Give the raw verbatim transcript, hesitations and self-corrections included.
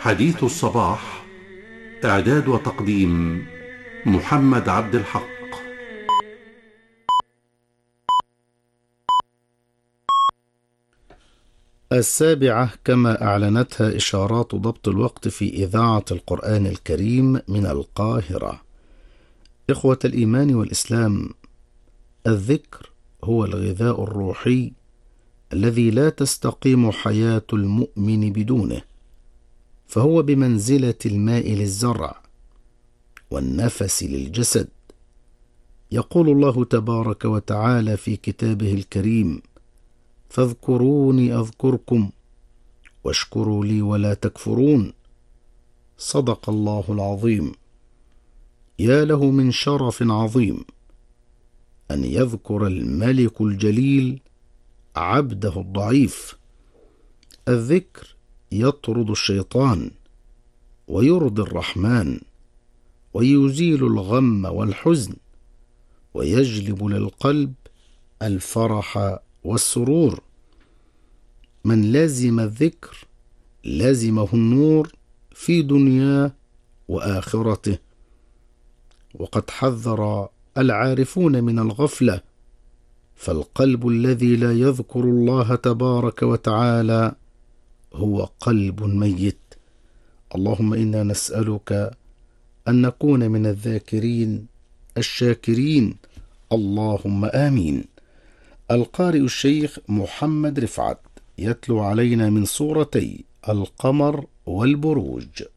حديث الصباح. إعداد وتقديم محمد عبد الحق. السابعة كما أعلنتها إشارات ضبط الوقت في إذاعة القرآن الكريم من القاهرة. إخوة الإيمان والإسلام، الذكر هو الغذاء الروحي الذي لا تستقيم حياة المؤمن بدونه، فهو بمنزلة الماء للزرع والنفس للجسد. يقول الله تبارك وتعالى في كتابه الكريم: فاذكروني أذكركم واشكروا لي ولا تكفرون. صدق الله العظيم. يا له من شرف عظيم أن يذكر الملك الجليل عبده الضعيف. الذكر يطرد الشيطان ويرضي الرحمن ويزيل الغم والحزن ويجلب للقلب الفرح والسرور. من لازم الذكر لازمه النور في دنياه وآخرته. وقد حذر العارفون من الغفلة، فالقلب الذي لا يذكر الله تبارك وتعالى هو قلب ميت. اللهم إنا نسألك أن نكون من الذاكرين الشاكرين، اللهم آمين. القارئ الشيخ محمد رفعت يتلو علينا من سورتي القمر والبروج.